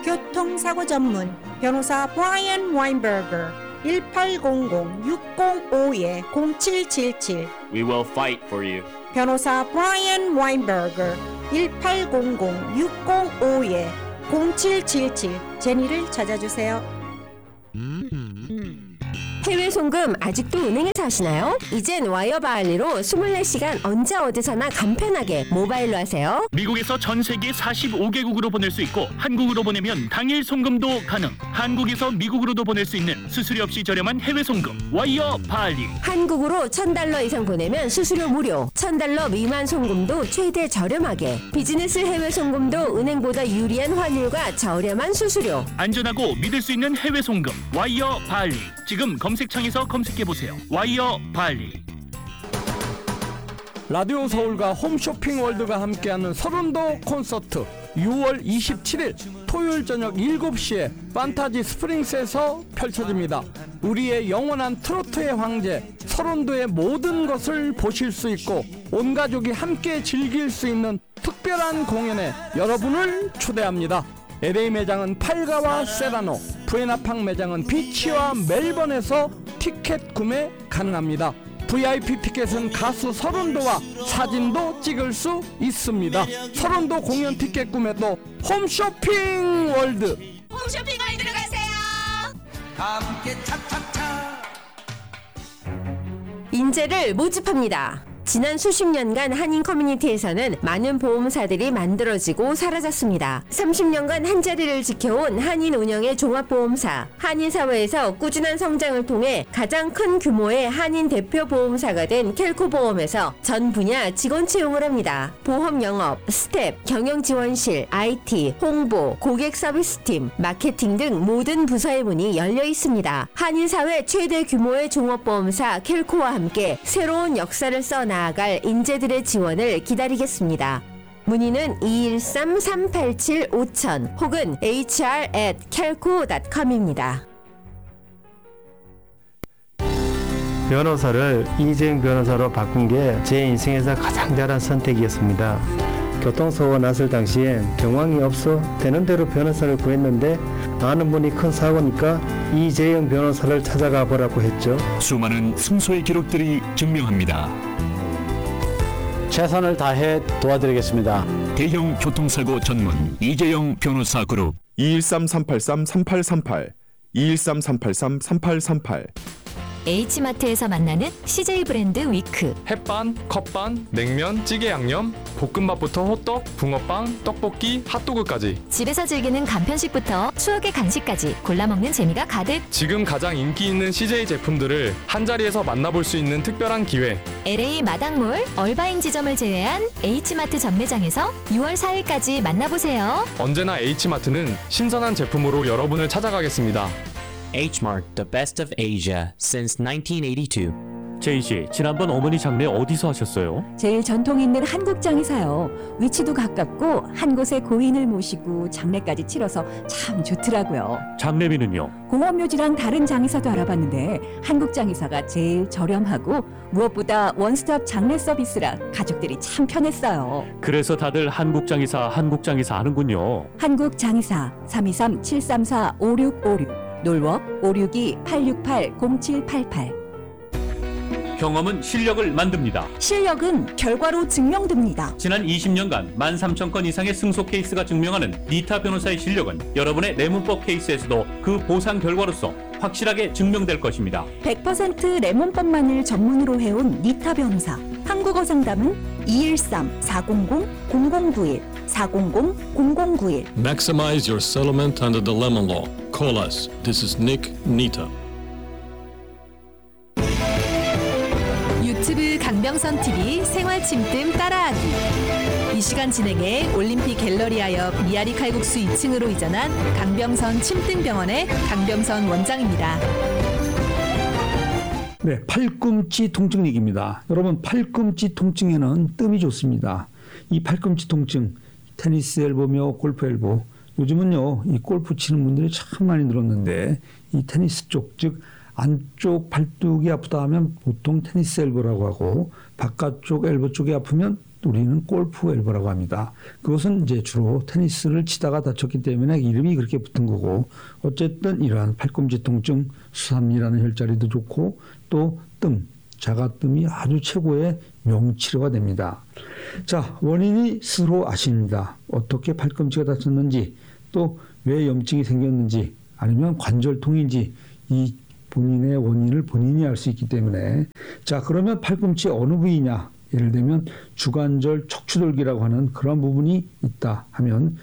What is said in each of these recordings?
교통사고 전문 변호사 브라이언 와인버거 1800-605-0777 We will fight for you. 변호사 브라이언 와인버거 1800-605-0777 제니를 찾아주세요. 해외 송금 아직도 은행에서 하시나요? 이젠 와이어바알리로 24시간 언제 어디서나 간편하게 모바일로 하세요. 미국에서 전 세계 45개국으로 보낼 수 있고 한국으로 보내면 당일 송금도 가능. 한국에서 미국으로도 보낼 수 있는 수수료 없이 저렴한 해외 송금 와이어바알리. 한국으로 $1,000 이상 보내면 수수료 무료. $1,000 미만 송금도 최대 저렴하게. 비즈니스 해외 송금도 은행보다 유리한 환율과 저렴한 수수료. 안전하고 믿을 수 있는 해외 송금 와이어바알리. 지금 검색창에서 검색해보세요. 와이어바알리. 라디오 서울과 홈쇼핑 월드가 함께하는 서른도 콘서트 6월 27일 토요일 저녁 7시에 판타지 스프링스에서 펼쳐집니다. 우리의 영원한 트로트의 황제 서른도의 모든 것을 보실 수 있고 온 가족이 함께 즐길 수 있는 특별한 공연에 여러분을 초대합니다. LA 매장은 팔가와 세라노, 부에나팡 매장은 비치와 멜번에서 티켓 구매 가능합니다. VIP 티켓은 가수 서른도와 사진도 찍을 수 있습니다. 서른도 공연 티켓 구매도 홈쇼핑 월드. 홈쇼핑 월드로 가세요. 함께 차차차. 인재를 모집합니다. 지난 수십 년간 한인 커뮤니티에서는 많은 보험사들이 만들어지고 사라졌습니다. 30년간 한자리를 지켜온 한인 운영의 종합보험사, 한인 사회에서 꾸준한 성장을 통해 가장 큰 규모의 한인 대표 보험사가 된 켈코보험에서 전 분야 직원 채용을 합니다. 보험 영업, 스텝, 경영지원실, IT, 홍보, 고객 서비스팀, 마케팅 등 모든 부서의 문이 열려 있습니다. 한인 사회 최대 규모의 종합보험사 켈코와 함께 새로운 역사를 써 나아갈 인재들의 지원을 기다리겠습니다. 문의는 213-387-5000 혹은 hr@kelco.com입니다. 변호사를 이재용 변호사로 바꾼 게 제 인생에서 가장 잘한 선택이었습니다. 교통사고가 났을 당시에 경황이 없어 되는 대로 변호사를 구했는데 아는 분이 큰 사고니까 이재용 변호사를 찾아가 보라고 했죠. 수많은 승소의 기록들이 증명합니다. 최선을 다해 도와드리겠습니다. 대형 교통사고 전문 이재용 변호사 그룹 213-383-3838 213-383-3838 H마트에서 만나는 CJ 브랜드 위크. 햇반, 컵반, 냉면, 찌개 양념, 볶음밥부터 호떡, 붕어빵, 떡볶이, 핫도그까지. 집에서 즐기는 간편식부터 추억의 간식까지 골라먹는 재미가 가득. 지금 가장 인기 있는 CJ 제품들을 한자리에서 만나볼 수 있는 특별한 기회. LA 마당몰, 얼바인 지점을 제외한 H마트 전매장에서 6월 4일까지 만나보세요. 언제나 H마트는 신선한 제품으로 여러분을 찾아가겠습니다. H-Mart, the best of Asia since 1982. 제인 씨, 지난번 어머니 장례 어디서 하셨어요? 제일 전통 있는 한국장에서요. 위치도 가깝고 한 곳에 고인을 모시고 장례까지 치러서 참 좋더라고요. 장례비는요? 공원묘지랑 다른 장의사도 알아봤는데 한국장의사가 제일 저렴하고 무엇보다 원스톱 장례 서비스라 가족들이 참 편했어요. 그래서 다들 한국장의사 하는군요. 한국장의사 323-734-5656 놀워 562-868-0788. 경험은 실력을 만듭니다. 실력은 결과로 증명됩니다. 지난 20년간 13,000건 이상의 승소 케이스가 증명하는 니타 변호사의 실력은 여러분의 내문법 케이스에서도 그 보상 결과로서 확실하게 증명될 것입니다. 100% 내문법만을 전문으로 해온 니타 변호사. 한국어 상담은 213-400-0091 400-0091. Maximize your settlement under the lemon law. Call us. This is Nick Nita. 유튜브 강병선 TV 생활 침뜸 따라하기. 이 시간 진행해 올림픽 갤러리아 옆 미아리 칼국수 2층으로 이전한 강병선 침뜸병원의 강병선 원장입니다. 네, 팔꿈치 통증 얘기입니다. 여러분, 팔꿈치 통증에는 뜸이 좋습니다. 이 팔꿈치 통증, 테니스 엘보며 골프 엘보. 요즘은요, 이 골프 치는 분들이 참 많이 늘었는데 이 테니스 쪽, 즉 안쪽 팔뚝이 아프다 하면 보통 테니스 엘보라고 하고 바깥쪽 엘보 쪽이 아프면 우리는 골프 엘보라고 합니다. 그것은 이제 주로 테니스를 치다가 다쳤기 때문에 이름이 그렇게 붙은 거고, 어쨌든 이러한 팔꿈치 통증, 수삼리라는 혈자리도 좋고 또 뜸, 자가뜸이 아주 최고의 명치료가 됩니다. 자, 원인이 스스로 아십니다. 어떻게 팔꿈치가 다쳤는지, 또 왜 염증이 생겼는지, 아니면 관절통인지, 이 본인의 원인을 본인이 알 수 있기 때문에, 자, 그러면 팔꿈치 어느 부위냐? 예를 들면 주관절 척추돌기라고 하는 그런 부분이 있다 하면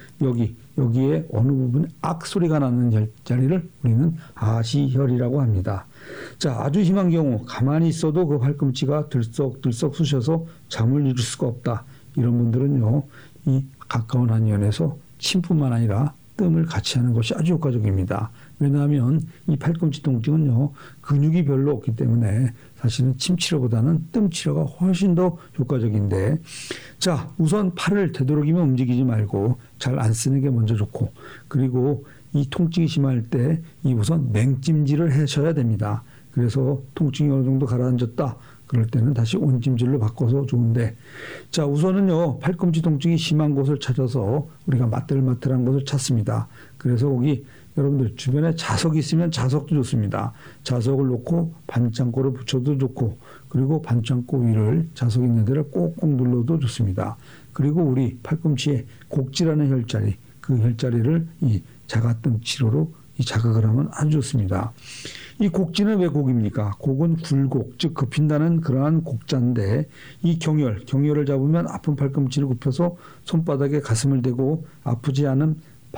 여기에 어느 부분에 악 소리가 나는 혈자리를 우리는 아시혈이라고 합니다. 자, 아주 심한 경우 가만히 있어도 그 팔꿈치가 들썩들썩 쑤셔서 잠을 이룰 수가 없다. 이런 분들은요, 이 가까운 한의원에서 침뿐만 아니라 뜸을 같이 하는 것이 아주 효과적입니다. 왜냐하면 이 팔꿈치 통증은요, 근육이 별로 없기 때문에 사실은 침치료보다는 뜸치료가 훨씬 더 효과적인데, 자, 우선 팔을 되도록이면 움직이지 말고 잘 안 쓰는 게 먼저 좋고, 그리고 이 통증이 심할 때 이 우선 냉찜질을 하셔야 됩니다. 그래서 통증이 어느 정도 가라앉았다 그럴 때는 다시 온찜질로 바꿔서 좋은데, 자, 우선은요, 팔꿈치 통증이 심한 곳을 찾아서 우리가 마틀마틀한 곳을 찾습니다. 그래서 거기 여러분들 주변에 자석이 있으면 자석도 좋습니다. 자석을 놓고 반창고를 붙여도 좋고, 그리고 반창고 위를 자석 있는 데를 꼭꼭 눌러도 좋습니다. 그리고 우리 팔꿈치에 곡지라는 혈자리, 그 혈자리를 이 자가뜸 치료로 이 자극을 하면 아주 좋습니다. 이 곡지는 왜 곡입니까? 곡은 굴곡, 즉 굽힌다는 그러한 곡자인데, 이 경혈을 잡으면 아픈 팔꿈치를 굽혀서 손바닥에 가슴을 대고 아프지 않은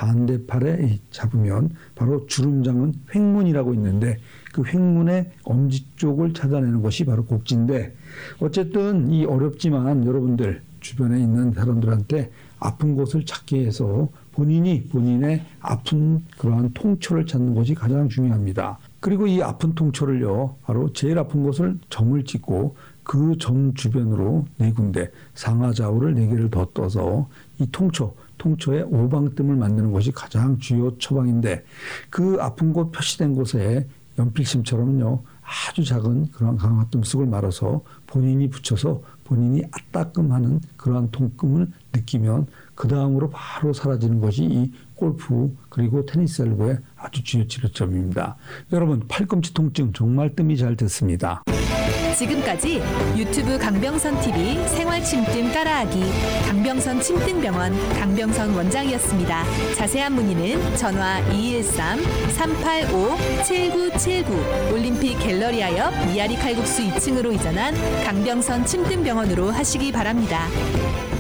반대팔에 잡으면 바로 주름장은 횡문이라고 있는데, 그 횡문의 엄지 쪽을 찾아내는 것이 바로 곡지인데, 어쨌든 이 어렵지만 여러분들 주변에 있는 사람들한테 아픈 곳을 찾게 해서 본인의 아픈 그러한 통초를 찾는 것이 가장 중요합니다. 그리고 이 아픈 통초를요, 바로 제일 아픈 곳을 점을 찍고 그 점 주변으로 4군데, 상하좌우를 4개를 더 떠서 이 통초의 오방뜸을 만드는 것이 가장 주요 처방인데, 그 아픈 곳 표시된 곳에 연필심처럼요, 아주 작은 그런 강화뜸 쑥을 말아서 본인이 붙여서 본인이 아따끔하는 그러한 통증을 느끼면 그 다음으로 바로 사라지는 것이 이 골프 그리고 테니스 엘보의 아주 주요 치료점입니다. 여러분, 팔꿈치 통증 정말 뜸이 잘 됐습니다. 지금까지 유튜브 강병선 TV 생활침뜸 따라하기 강병선 침뜸병원 강병선 원장이었습니다. 자세한 문의는 전화 213-385-7979 올림픽 갤러리아 옆 미아리 칼국수 2층으로 이전한 강병선 침뜸병원으로 하시기 바랍니다.